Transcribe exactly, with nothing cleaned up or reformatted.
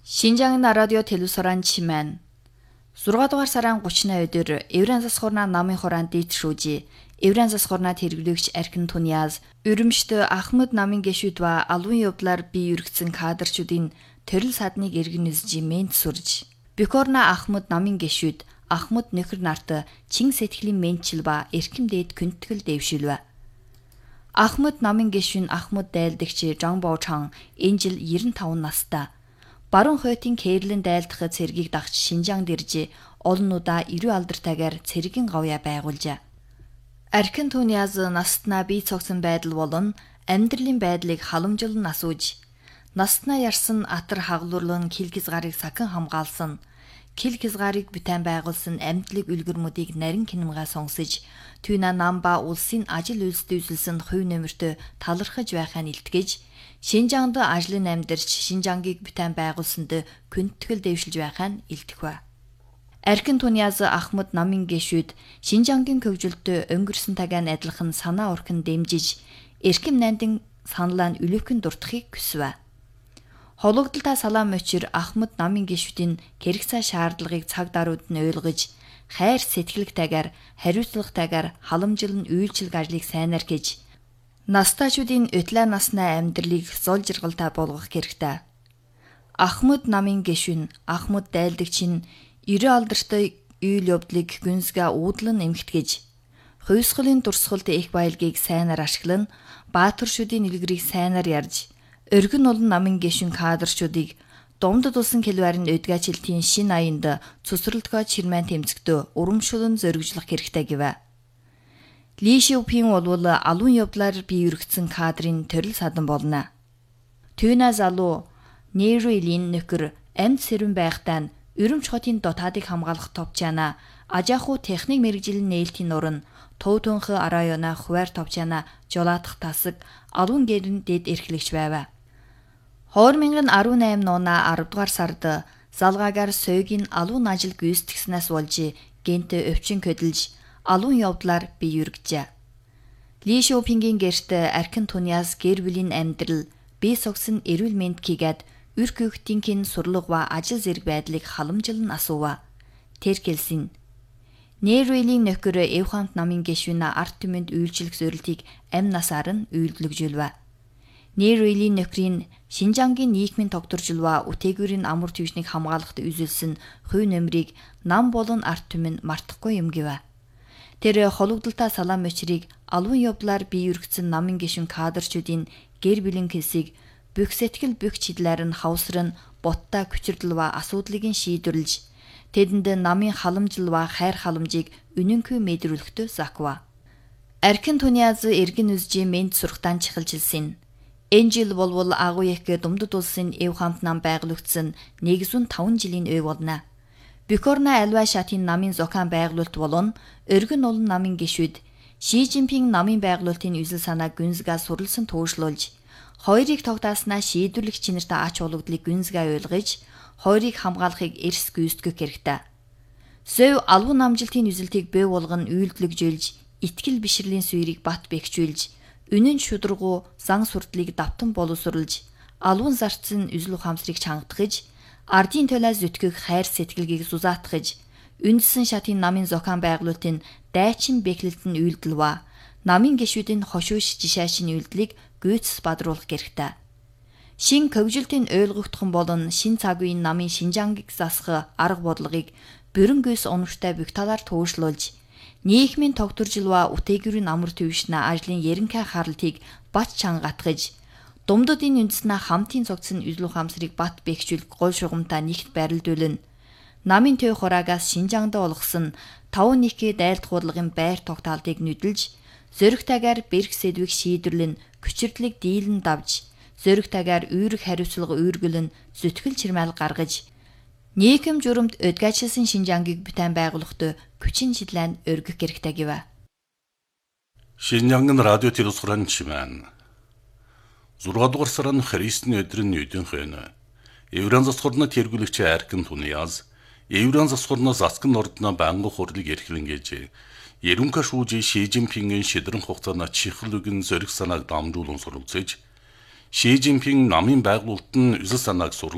Шинжаангийн радио телевизоран чимэн. зургаа дугаар сарын гуравны өдөр Еврейн засхурна намын хураан дийт шүүжи. Еврейн засхурна тэрглэгч Аркин Туниаз, Өрөмшт Ахмад намын гишүүд ба албан явдлаар бие өргөцсөн кадрчүүдийн төрөл садныг эргэн үзжи мент сүрж. Бикорна Ахмад намын гишүүд Ахмад нөхөр нарт чин сэтгэлийн ментчил ба эрхэм дээд күнтгэл дэвшилвэ. Ахмад намын гишүүн Ахмад дайлдагч Жон Боучан энэ жил ерөн таван настай. Баруун хойтын Кэрлэн дайлдахад цэргийг дагч Шинжаанд ирж олоннуудаа эрүү алдартай цэргийн говья байгуулжээ. Аркин Туниаз настнаа бие цогсон байдал болон амьдралын байдлыг халамжилан асууж, настнаа ярсан атар хаглуурлан кил хязгаарыг сахин хамгаалсан, кил хязгаарыг бүтээн байгуулсан амьдлыг үлгэрмүүдийг нарийн кинемгаа сонсож, түүнэ намба улсын ажил үйлстэй үзүүлсэн хувь нэмэртөө талархаж байхаа илтгэж, Шинжаанд ажлын амьдарч Шинжаангийг бүтээн байгуулсанд күнтгэл дэвшилж байхаа илтгэв. Аркин Туниаз Ахмад намын гишүүд Шинжаангийн хөгжилтөд өнгөрсөн тагаан адилхан санаа урхан дэмжиж, эрхэм найдын саналаа нь өлөөхөн дуртахыг хүсвэ. Хологдолтой салаам өчир Ахмад намын гишүүдийн хэрэгцээ шаардлагыг цаг даруйд нь ойлгож, хайр сэтгэлгтэйгээр, хариуцлагатайгаар халамжилан үйлчлэг ажлыг сайнаар хийж, настайчуудын өтлөө наснаа амьдралыг зол жаргалтай болгох хэрэгтэй. Ахмад намын гишүүн Ахмад дайлдагчин эрүү алдартай үйл явдлыг гүнзгээ уудлан эмхтгэж, хувьсгалын дурсгалд их баялгийг сайнаар ашиглан, баатаршүүдийн илгэрийг сайнаар ярьж, өргөн олон намын гишүүн кадрчүүдийг Думдад улсын хэлвэрийн өдгөөчлөлтийн шин аянд цусралдгоо чирмэн тэмцэгтөө урамшуулан зоригжлох хэрэгтэй гэвэ. Ли Шиупин болвол алуун явдлаар бие өргөцсөн кадрын төрөл садан болно. Түүнэ залуу Нейруилийн нөхөр амьд сэрвэн байхтаа Өрөмч хотын дотаадыг хамгаалах товчаана, ажааху техник мэргэжилийн нээлтийн нуран, төв төнхө арайона хуваар товчаана жолоодох тасаг алуун гэрэн дэд эрхлэгч байв. две тысячи десять нуна арав дугаар сард залгаагаар сойгийн алуун ажил гүйцэтгснээс болж гэнт өвчин хөдөлж алуун явдлаар бие өргөжээ. Ли Шиупингийн гэрт Аркин Туниаз гэр бүлийн амьдрал, бие согсон эрүүл мэнд хийгээд үр хөвгтийн сурлага ба ажил зэрэг байдлыг халамжилан асуув. Тэр хэлсэн. Нейруилийн нөхөр Эвхамт намын гишүүн арт түмэнд үйлчлэх зорилтыг амь насаар нь үйлдэлжүүлв. Нейруилийн нөхрийн Шинжаангийн нийгмийн тогтворжулва үтээгүүрийн амар түвшнийг хамгаалахад үзүүлсэн хувь нэмрийг нам болон арт түмэн мартахгүй юм гэв. Тэр хологдолтой салаам өчрийг алуун явдлаар бие өргөцсөн намын гишүүн кадрчүүдийн гэр бүлийн хэлсийг бүх сэтгэл бүх чиглэлээр нь хавсран боттой хүчрэлва асуудлыг нь шийдвэрлэж, тэдэнд намын халамжилва хайр халамжийг үнэнгүй мэдрүүлэхдээ заква. Аркин Туниаз эргэн үзжи мент сурахтан чихэлжилсэн. Энэ жил болвол агуу их Думдад улсын Эвхамт нам байгуулагдсан нэг зуун таван жилийн өв болно. Бикорна альва шатын намын зохион байгуулалт болон өргөн олон намын гишүүд Ши Жинпин намын байгуулалтын үзэл санааг гүнзгий сурлсан туушруулж, хоёрыг тогтааснаа шийдвэрлэх чинэртэй ач холбогдлыг гүнзгий ойлгож, хоёрыг хамгаалахыг эрс гүйцэтгэх хэрэгтэй. Сөв албан намжилтын үзэлтийг бий болгон үйлдэлжүүлж, итгэл бишрэлийн суурийг бат бэхжүүлж, үнэн шударгуу зан сурдлыг давтан боловсруулж, албан зарцсан үзэл ухаамсарыг чангатгаж, ардын төлөө зүтгэх хайр сэтгэлгийг зузаатгаж, үндсэн шатын намын зохион байгуулалтын дайчин бэхлэлтэн үйлдэлва, намын гишүүдийн хошууш жишаашин үйлдлийг гүйцэс бадруулах хэрэгтэй. Шин хөгжилтийн ойлгогдхон болон шин цаг үеийн намын Шинжаангийг засах арга бодлогыг бүрэн гүйс оновчтой бүх талаар туушруулж, нийгмийн тогтворжулва үтээгүүрийн амар түвшнээ ажлын ерөнхий харалтыг бат чангатгаж, Думдуудын үндэснээ хамтын цогцсон үзэл ухаамсарыг бат бэхжүүлэх гол шугамтай нэгт барилдуулна. Намын төв хураагаас Шинжаанд олгосон таван нэгкий дайлдах хурлагын байр тогтоолтыг нүдэлж, зөрөгтэйгээр бэрх сэдвийг шийдвэрлэн, хүчирдлийг дийлэн давж, зөрөгтэйгээр үүрэг хариуцлага үүргэлэн зүтгэл чирмэл гаргаж, нийгэм журамд өдгөөчлсөн Шинжаангийг бүтээн байгуулахад хүчин чиглэн өргөх хэрэгтэй гэв. Шинжаангийн радио телевизоран чимэн. зургаа дугаар сарын Христийн өдрийн нүдэнхэн Еврейн засхурна тэргүүлэгч Аркин Туниаз Еврейн засхурна засгийн ордно байнгын хурлыг эрхлэнгээж, ерөнхий шүүжи Ши Жинпингийн шидрэн хугацааны чихэл үгэн зориг санааг дамжуулан суралцж, Ши Жинпин намын байгуулалт нь үзэл санааг